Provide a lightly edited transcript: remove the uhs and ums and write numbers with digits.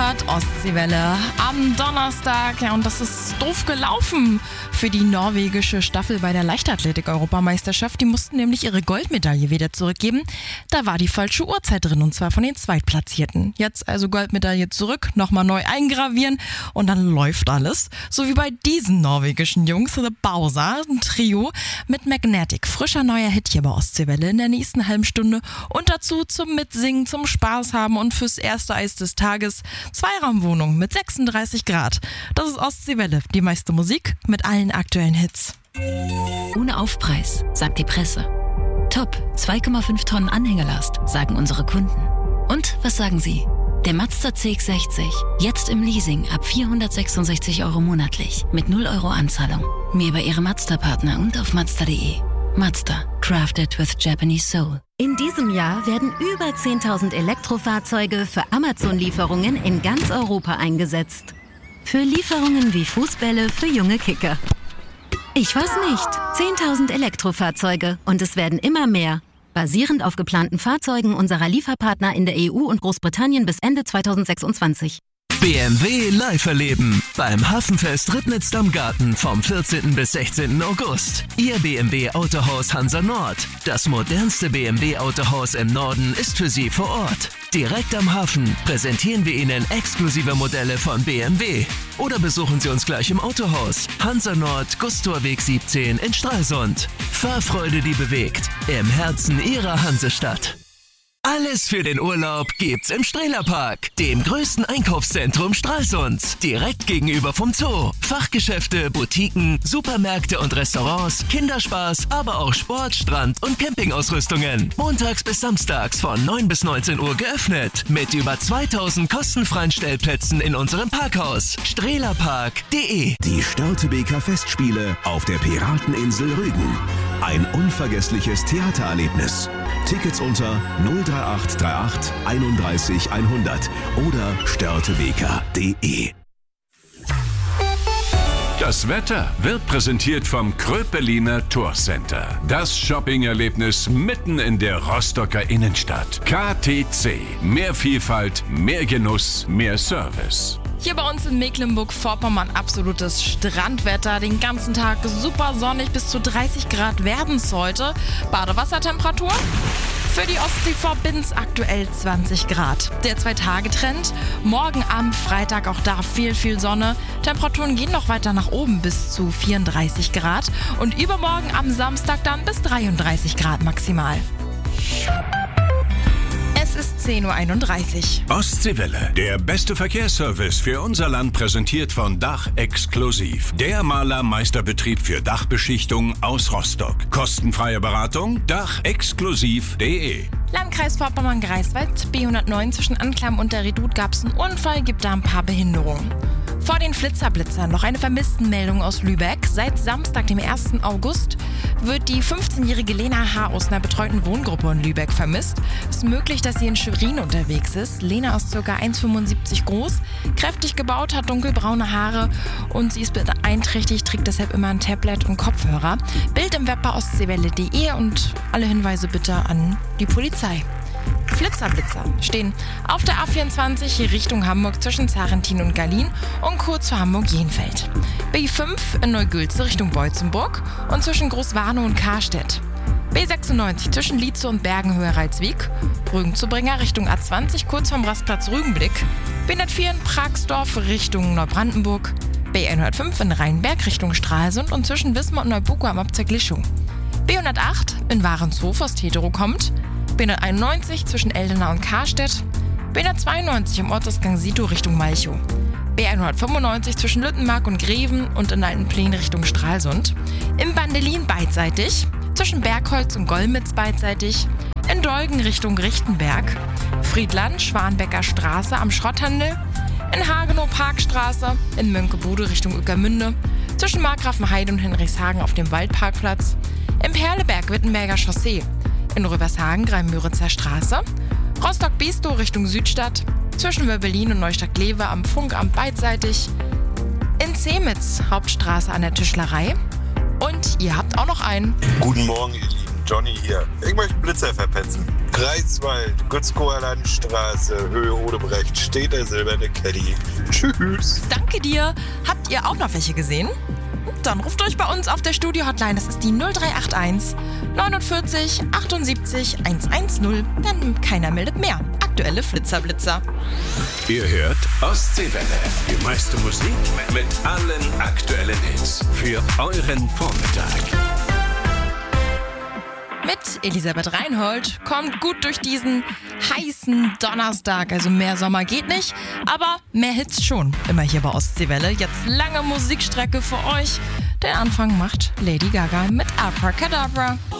hört Ostseewelle am Donnerstag. Ja, und das ist doof gelaufen für die norwegische Staffel bei der Leichtathletik-Europameisterschaft. Die mussten nämlich ihre Goldmedaille wieder zurückgeben. Da war die falsche Uhrzeit drin, und zwar von den Zweitplatzierten. Jetzt also Goldmedaille zurück, nochmal neu eingravieren und dann läuft alles. So wie bei diesen norwegischen Jungs, The Bowser, ein Trio mit Magnetic. Frischer neuer Hit hier bei Ostseewelle in der nächsten halben Stunde. Und dazu zum Mitsingen, zum Spaß haben und fürs erste Eis des Tages Zweiraumwohnung mit 36 Grad. Das ist Ostseewelle, die meiste Musik mit allen aktuellen Hits. Ohne Aufpreis, sagt die Presse. Top, 2,5 Tonnen Anhängelast, sagen unsere Kunden. Und was sagen Sie? Der Mazda CX-60, jetzt im Leasing ab 466 € monatlich, mit 0 € Anzahlung. Mehr über Ihre Mazda-Partner und auf Mazda.de. Mazda, crafted with Japanese soul. In diesem Jahr werden über 10.000 Elektrofahrzeuge für Amazon-Lieferungen in ganz Europa eingesetzt. Für Lieferungen wie Fußbälle für junge Kicker. Ich weiß nicht, 10.000 Elektrofahrzeuge und es werden immer mehr. Basierend auf geplanten Fahrzeugen unserer Lieferpartner in der EU und Großbritannien bis Ende 2026. BMW live erleben beim Hafenfest Ribnitz am Garten vom 14. bis 16. August. Ihr BMW Autohaus Hansa Nord. Das modernste BMW Autohaus im Norden ist für Sie vor Ort. Direkt am Hafen präsentieren wir Ihnen exklusive Modelle von BMW. Oder besuchen Sie uns gleich im Autohaus. Hansa Nord, Gustorweg 17 in Stralsund. Fahrfreude, die bewegt. Im Herzen Ihrer Hansestadt. Alles für den Urlaub gibt's im Strehlerpark, dem größten Einkaufszentrum Stralsunds. Direkt gegenüber vom Zoo. Fachgeschäfte, Boutiquen, Supermärkte und Restaurants, Kinderspaß, aber auch Sport, Strand und Campingausrüstungen. Montags bis samstags von 9 bis 19 Uhr geöffnet. Mit über 2000 kostenfreien Stellplätzen in unserem Parkhaus. Strehlerpark.de. Die Störtebeker Festspiele auf der Pirateninsel Rügen. Ein unvergessliches Theatererlebnis. Tickets unter 03838 31 100 oder störtebeker.de. Das Wetter wird präsentiert vom Kröpeliner Tourcenter. Das Shopping-Erlebnis mitten in der Rostocker Innenstadt. KTC. Mehr Vielfalt, mehr Genuss, mehr Service. Hier bei uns in Mecklenburg-Vorpommern absolutes Strandwetter. Den ganzen Tag super sonnig, bis zu 30 Grad werden es heute. Badewassertemperatur? Für die Ostsee vor Binz aktuell 20 Grad. Der 2-Tage-Trend. Morgen am Freitag auch da viel Sonne. Temperaturen gehen noch weiter nach oben bis zu 34 Grad. Und übermorgen am Samstag dann bis 33 Grad maximal. Es ist 10.31 Uhr. Ostseewelle, der beste Verkehrsservice für unser Land, präsentiert von Dach Exklusiv. Der Malermeisterbetrieb für Dachbeschichtung aus Rostock. Kostenfreie Beratung dachexklusiv.de. Landkreis Vorpommern-Greifswald, B109 zwischen Anklam und der Redoute gab es einen Unfall, gibt da ein paar Behinderungen. Vor den Flitzerblitzern noch eine Vermisstenmeldung aus Lübeck. Seit Samstag, dem 1. August, wird die 15-jährige Lena H. aus einer betreuten Wohngruppe in Lübeck vermisst. Es ist möglich, dass sie in Schwerin unterwegs ist. Lena ist ca. 1,75 groß, kräftig gebaut, hat dunkelbraune Haare und sie ist beeinträchtigt, trägt deshalb immer ein Tablet und Kopfhörer. Bild im Web bei ostseewelle.de und alle Hinweise bitte an die Polizei. Flitzerblitzer stehen auf der A24 Richtung Hamburg zwischen Zarentin und Gallien und kurz vor Hamburg-Jenfeld. B5 in Neugülze Richtung Beutzenburg und zwischen Großwarnow und Karstedt. B96 zwischen Lietze und Bergenhöhe-Reitswijk. Rügen-Zubringer Richtung A20 kurz vom Rastplatz Rügenblick. B104 in Pragsdorf Richtung Neubrandenburg. B105 in Rheinberg Richtung Stralsund und zwischen Wismar und Neubuko am Abzweig Lischung. B108 in Warenshof aus Tetero kommt. B191 zwischen Eldena und Karstedt, B192 im Ortsausgang Sito Richtung Malchow, B195 zwischen Lüttenmark und Greven und in Altenplen Richtung Stralsund, im Bandelin beidseitig, zwischen Bergholz und Golmitz beidseitig, in Dolgen Richtung Richtenberg, Friedland, Schwanbecker Straße am Schrotthandel, in Hagenow Parkstraße, in Mönkebude Richtung Ueckermünde, zwischen Markgrafenheide und Hinrichshagen auf dem Waldparkplatz, im Perleberg-Wittenberger Chaussee, in Röbershagen, Greimüritzer Straße, Rostock-Biestow Richtung Südstadt, zwischen Wörbelin und Neustadt-Glewe am Funkamt beidseitig, in Zemitz, Hauptstraße an der Tischlerei und ihr habt auch noch einen. Guten Morgen, ihr Lieben. Johnny hier. Ich möchte einen Blitzer verpetzen. Greifswald, Gützkower Landstraße, Höhe Odebrecht, steht der silberne Caddy. Tschüss. Danke dir. Habt ihr auch noch welche gesehen? Dann ruft euch bei uns auf der Studio-Hotline. Das ist die 0381 49 78 110. Denn keiner meldet mehr. Aktuelle Flitzerblitzer. Ihr hört Ostseewelle. Die meiste Musik mit allen aktuellen Hits. Für euren Vormittag. Mit Elisabeth Reinhold kommt gut durch diesen heißen Donnerstag. Also mehr Sommer geht nicht, aber mehr Hits schon. Immer hier bei Ostseewelle. Jetzt lange Musikstrecke für euch. Den Anfang macht Lady Gaga mit Abracadabra.